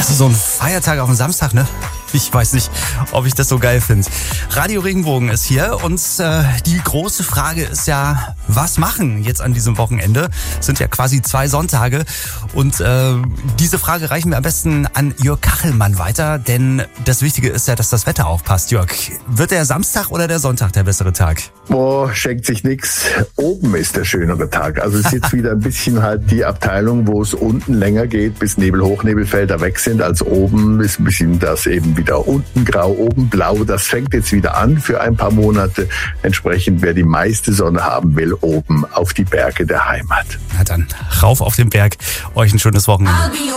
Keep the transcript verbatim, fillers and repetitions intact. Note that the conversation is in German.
Also so ein Feiertag auf dem Samstag, ne? Ich weiß nicht, ob ich das so geil finde. Radio Regenbogen ist hier und äh, die große Frage ist ja, was machen jetzt an diesem Wochenende? Es sind ja quasi zwei Sonntage und äh, diese Frage reichen wir am besten an Jörg Kachelmann weiter, denn das Wichtige ist ja, dass das Wetter aufpasst. Jörg, wird der Samstag oder der Sonntag der bessere Tag? Boah, schenkt sich nix. Oben ist der schönere Tag. Also es ist jetzt wieder ein bisschen halt die Abteilung, wo es unten länger geht, bis Nebel-Hochnebelfelder weg sind, als oben ist ein bisschen das eben wieder unten grau, oben blau. Das fängt jetzt wieder an für ein paar Monate. Entsprechend, wer die meiste Sonne haben will, oben auf die Berge der Heimat. Na dann, rauf auf den Berg. Euch ein schönes Wochenende.